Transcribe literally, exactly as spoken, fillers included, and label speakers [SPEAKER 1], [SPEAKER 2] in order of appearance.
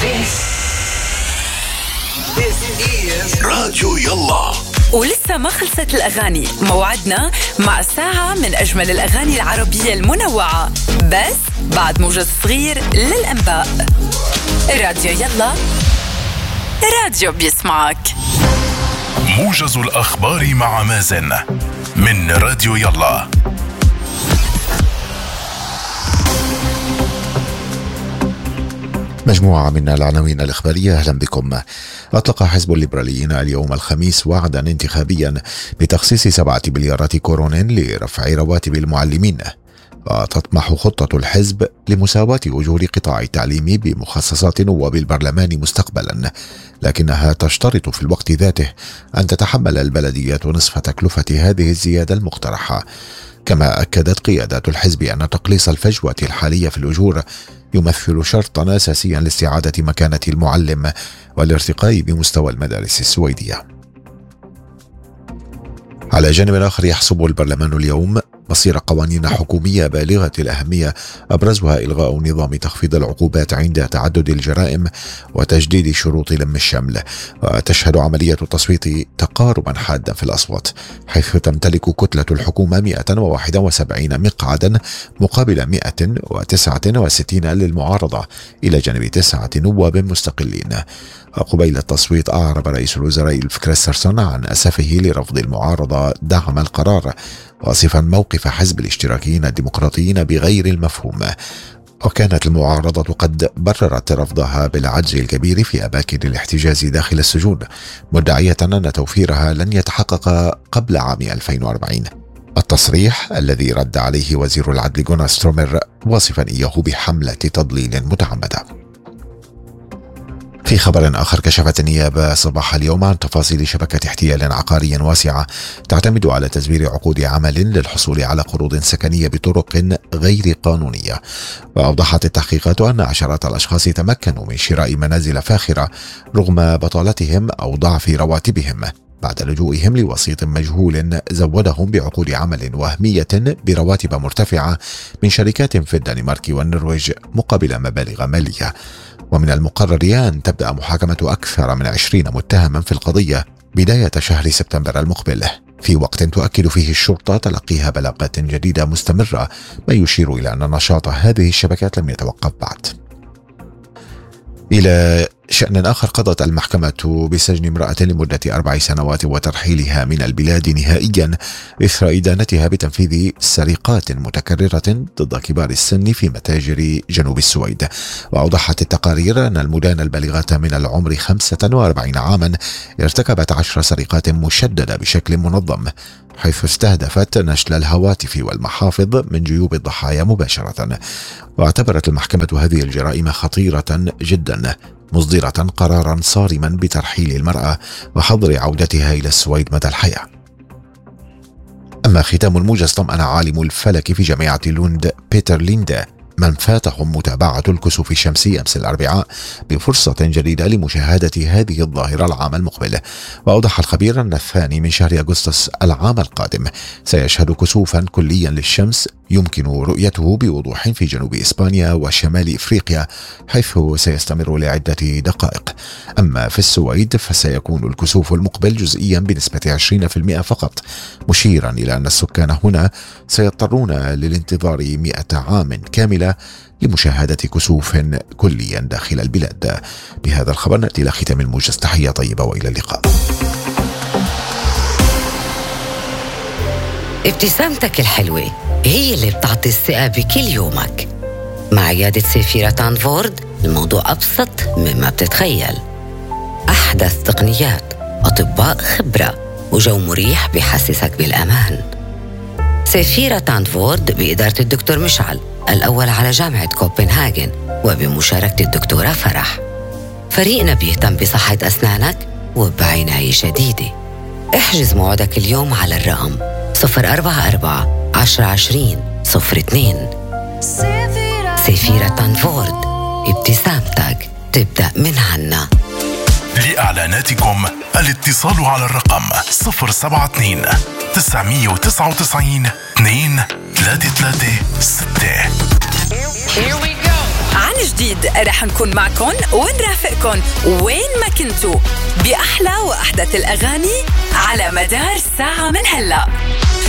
[SPEAKER 1] راديو يلا.
[SPEAKER 2] ولسه ما خلصت الأغاني، موعدنا مع ساعة من أجمل الأغاني العربية المنوعة، بس بعد موجز صغير للأنباء. راديو يلا، راديو بيسمعك.
[SPEAKER 1] موجز الأخبار مع مازن من راديو يلا.
[SPEAKER 3] مجموعة من العناوين الإخبارية، أهلا بكم. أطلق حزب الليبراليين اليوم الخميس وعدا انتخابيا بتخصيص سبعة مليارات كورون لرفع رواتب المعلمين. وتطمح خطة الحزب لمساواة أجور قطاع التعليم بمخصصات نواب البرلمان مستقبلا، لكنها تشترط في الوقت ذاته أن تتحمل البلديات نصف تكلفة هذه الزيادة المقترحة. كما أكدت قيادات الحزب أن تقليص الفجوة الحالية في الأجور يمثل شرطا أساسيا لاستعادة مكانة المعلم والارتقاء بمستوى المدارس السويدية. على جانب آخر، يحسب البرلمان اليوم مصير قوانين حكومية بالغة الأهمية، أبرزها إلغاء نظام تخفيض العقوبات عند تعدد الجرائم وتجديد شروط لم الشمل. وتشهد عملية التصويت تقاربا حادا في الأصوات، حيث تمتلك كتلة الحكومة مئة وواحد وسبعين مقعدا مقابل مئة وتسعة وستين للمعارضة، إلى جانب تسعة نواب مستقلين. قبيل التصويت أعرب رئيس الوزراء إلف كريسترسون عن أسفه لرفض المعارضة دعم القرار، واصفا موقف حزب الاشتراكيين الديمقراطيين بغير المفهوم. وكانت المعارضة قد بررت رفضها بالعجز الكبير في أماكن الاحتجاز داخل السجون، مدعية أن توفيرها لن يتحقق قبل عام ألفين وأربعين. التصريح الذي رد عليه وزير العدل جونار سترومر، واصفا إياه بحملة تضليل متعمدة. في خبر آخر، كشفت النيابة صباح اليوم عن تفاصيل شبكة احتيال عقاري واسعة تعتمد على تزوير عقود عمل للحصول على قروض سكنية بطرق غير قانونية. وأوضحت التحقيقات أن عشرات الأشخاص تمكنوا من شراء منازل فاخرة رغم بطالتهم أو ضعف رواتبهم، بعد لجوئهم لوسيط مجهول زودهم بعقود عمل وهمية برواتب مرتفعة من شركات في الدنمارك والنرويج مقابل مبالغ مالية. ومن المقرر أن تبدأ محاكمة أكثر من عشرين متهما في القضية بداية شهر سبتمبر المقبل، في وقت تؤكد فيه الشرطة تلقيها بلاغات جديدة مستمرة، ما يشير إلى أن نشاط هذه الشبكات لم يتوقف بعد. إلى شأن آخر، قضت المحكمة بسجن امرأة لمدة أربع سنوات وترحيلها من البلاد نهائيا إثر إدانتها بتنفيذ سرقات متكررة ضد كبار السن في متاجر جنوب السويد. وأوضحت التقارير أن المدانة البالغة من العمر خمسة وأربعين عاما ارتكبت عشر سرقات مشددة بشكل منظم، حيث استهدفت نشل الهواتف والمحافظ من جيوب الضحايا مباشرة. واعتبرت المحكمة هذه الجرائم خطيرة جدا، مصدرة قرارا صارما بترحيل المرأة وحظر عودتها إلى السويد مدى الحياة. أما ختام الموجز، طمأن عالم الفلك في جامعة لوند بيتر ليندا من فاتهم متابعة الكسوف الشمسي أمس الأربعاء بفرصة جديدة لمشاهدة هذه الظاهرة العام المقبل. وأوضح الخبير أن الثاني من شهر أغسطس العام القادم سيشهد كسوفا كليا للشمس يمكن رؤيته بوضوح في جنوب إسبانيا وشمال إفريقيا، حيث سيستمر لعدة دقائق. أما في السويد فسيكون الكسوف المقبل جزئيا بنسبة عشرين بالمئة فقط، مشيرا إلى أن السكان هنا سيضطرون للانتظار مئة عام كاملة لمشاهدة كسوف كليا داخل البلاد. بهذا الخبر نأتي إلى ختام الموجز، تحية طيبة وإلى اللقاء.
[SPEAKER 4] ابتسامتك الحلوة هي اللي بتعطي الثقة بكل يومك. مع عيادة سيفيرا تانفورد الموضوع أبسط مما بتتخيل. أحدث تقنيات، أطباء خبرة، وجو مريح بيحسسك بالأمان. سيفيرا تانفورد بإدارة الدكتور مشعل الأول على جامعة كوبنهاجن وبمشاركة الدكتورة فرح. فريقنا بيهتم بصحة أسنانك وبعناية شديدة. احجز موعدك اليوم على الرقم صفر أربعة أربعة عشرة عشرين صفر اثنين. سيفيرا تانفورد، ابتسامتك تبدأ من عنا.
[SPEAKER 1] لإعلاناتكم الاتصال على الرقم صفر سبعة اثنين تسعمية وتسعة وتسعين اثنين ثلاثة ثلاثة ستة.
[SPEAKER 5] Here we go.
[SPEAKER 2] عن جديد رح نكون معكن ونرافقكن وين ما كنتوا بأحلى وأحدث الأغاني على مدار ساعة من هلأ.